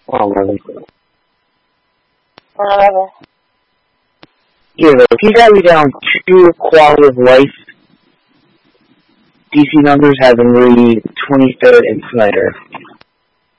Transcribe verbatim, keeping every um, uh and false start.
Oh, really? Uh, Yeah, though, he got me down two quality of life D C numbers having the twenty-third and Snyder.